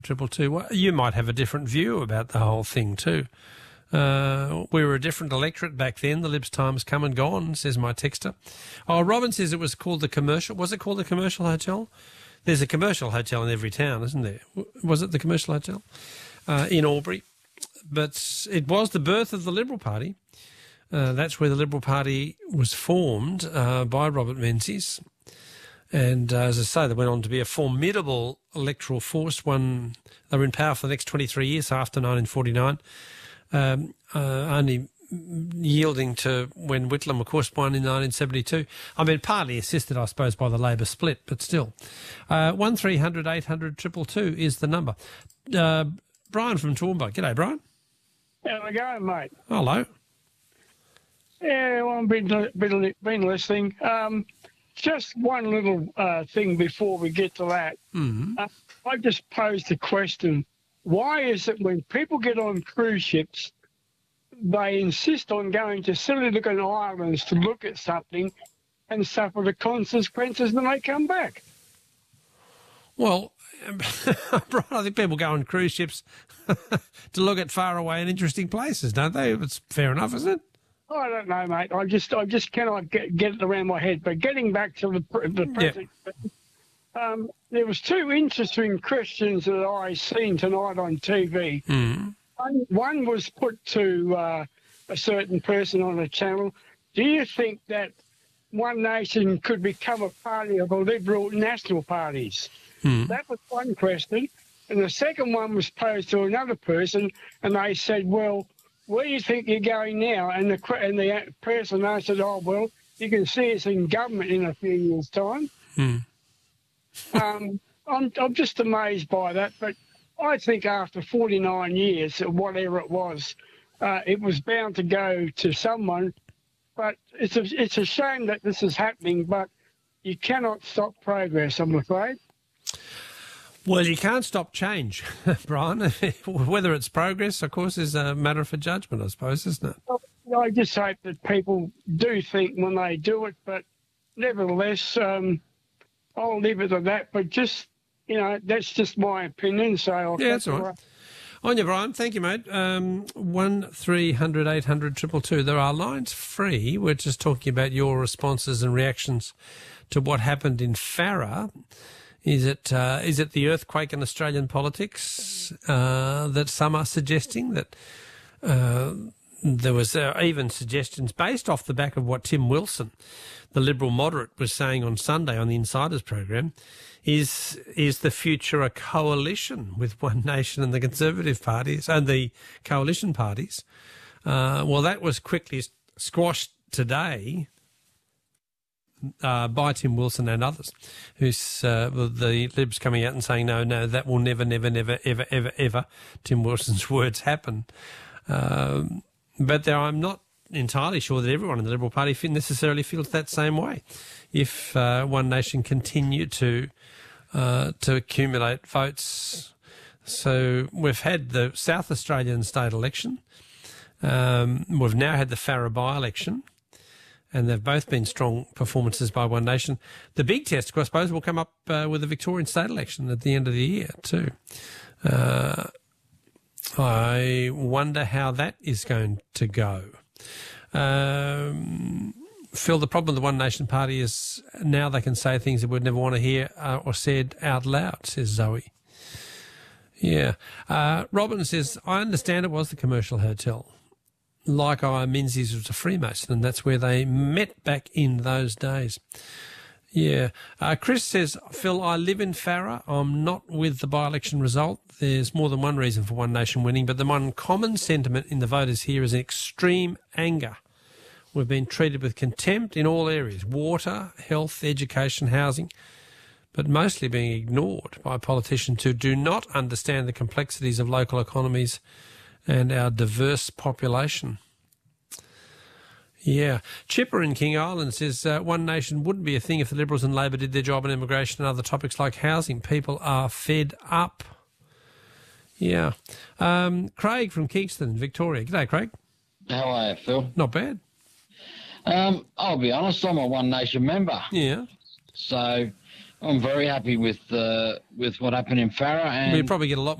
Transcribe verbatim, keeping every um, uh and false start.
triple two. Well, you might have a different view about the whole thing too. Uh, we were a different electorate back then. The Libs' time's come and gone, says my texter. Oh, Robin says it was called the Commercial. Was it called the Commercial Hotel? There's a commercial hotel in every town, isn't there? Was it the Commercial Hotel uh, in Albury? But it was the birth of the Liberal Party. Uh, that's where the Liberal Party was formed uh, by Robert Menzies. And uh, as I say, they went on to be a formidable electoral force. One, they were in power for the next twenty-three years, so after nineteen forty-nine, um, uh, only yielding to when Whitlam, of course, won in nineteen seventy-two. I mean, partly assisted, I suppose, by the Labor split, but still. Uh, one three hundred eight hundred two two two is the number. Uh, Brian from Toowoomba. G'day, Brian. How we going, mate? Hello. Yeah, well, I've been, been, been listening. Um, just one little uh, thing before we get to that. Mm-hmm. Uh, I just posed the question, why is it when people get on cruise ships, they insist on going to silly looking islands to look at something and suffer the consequences when they come back? Well, Brian, I think people go on cruise ships to look at far away and interesting places, don't they? It's fair enough, isn't it? I don't know, mate. I just, I just cannot get, get it around my head. But getting back to the, the present, yeah. um, there was two interesting questions that I seen tonight on T V. Mm. One, one was put to uh, a certain person on a channel. Do you think that One Nation could become a party of the Liberal national parties? Mm. That was one question. And the second one was posed to another person, and they said, well, where do you think you're going now? And the, and the person answered, oh, well, you can see us in government in a few years' time. Mm. um, I'm, I'm just amazed by that. But I think after forty-nine years, or whatever it was, uh, it was bound to go to someone. But it's a, it's a shame that this is happening, but you cannot stop progress, I'm afraid. Well, you can't stop change, Brian. Whether it's progress, of course, is a matter for judgment, I suppose, isn't it? Well, I just hope that people do think when they do it, but nevertheless, um, I'll leave it at that. But just, you know, that's just my opinion. So I'll yeah, that's all right. On you, Brian. Thank you, mate. Um, one three hundred eight hundred two two two. There are lines free. We're just talking about your responses and reactions to what happened in Farrer. Is it uh, is it the earthquake in Australian politics uh, that some are suggesting? That uh, there was uh, even suggestions based off the back of what Tim Wilson, the Liberal moderate, was saying on Sunday on the Insiders program. Is is the future a coalition with One Nation and the Conservative parties and the coalition parties? Uh, well, that was quickly squashed today uh, by Tim Wilson and others, who's uh, the Libs coming out and saying, no, no, that will never, never, never, ever, ever, ever, Tim Wilson's words, happen. Um, but there, I'm not entirely sure that everyone in the Liberal Party necessarily feels that same way. If uh, One Nation continue to uh, to accumulate votes, so we've had the South Australian state election, um, we've now had the Farrer by-election, and they've both been strong performances by One Nation. The big test, I suppose, will come up uh, with the Victorian state election at the end of the year too. Uh, I wonder how that is going to go. Um, Phil, the problem with the One Nation Party is now they can say things they would never want to hear uh, or said out loud, says Zoe. Yeah. Uh, Robin says, I understand it was the Commercial Hotel. Like I, Menzies was a Freemason, and that's where they met back in those days. Yeah. Uh, Chris says, Phil, I live in Farrer. I'm not with the by-election result. There's more than one reason for One Nation winning, but the one common sentiment in the voters here is extreme anger. We've been treated with contempt in all areas, water, health, education, housing, but mostly being ignored by politicians who do not understand the complexities of local economies and our diverse population. Yeah. Chipper in King Island says uh, One Nation wouldn't be a thing if the Liberals and Labor did their job on immigration and other topics like housing. People are fed up. Yeah. Um, Craig from Kingston, Victoria. G'day, Craig. How are you, Phil? Not bad. Um, I'll be honest, I'm a One Nation member. Yeah. So I'm very happy with uh, with what happened in Farah, and We'd probably get a lot